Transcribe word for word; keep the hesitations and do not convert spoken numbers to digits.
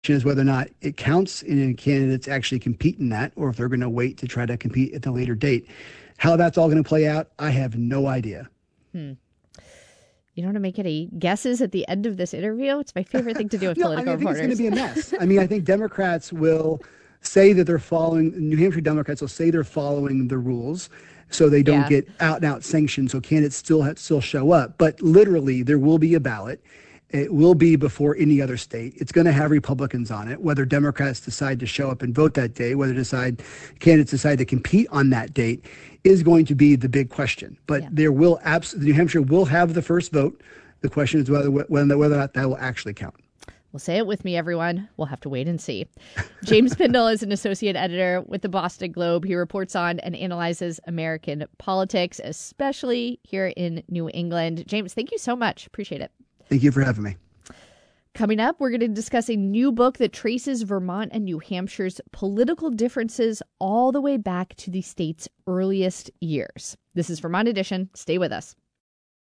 is whether or not it counts and candidates actually compete in that, or if they're going to wait to try to compete at a later date. How that's all going to play out, I have no idea. Hmm. You don't want to make any guesses at the end of this interview? It's my favorite thing to do with no, political I mean, I think reporters. it's going to be a mess. I mean, I think Democrats will say that they're following, New Hampshire Democrats will say they're following the rules so they don't Yeah. get out and out sanctioned, so candidates still have, still show up. But literally, there will be a ballot. It will be before any other state. It's going to have Republicans on it. Whether Democrats decide to show up and vote that day, whether decide candidates decide to compete on that date, is going to be the big question. But Yeah. there will abs- New Hampshire will have the first vote. The question is whether whether whether or not that will actually count. Well, say it with me, everyone. We'll have to wait and see. James Pindell is an associate editor with the Boston Globe. He reports on and analyzes American politics, especially here in New England. James, thank you so much. Appreciate it. Thank you for having me. Coming up, we're going to discuss a new book that traces Vermont and New Hampshire's political differences all the way back to the state's earliest years. This is Vermont Edition. Stay with us.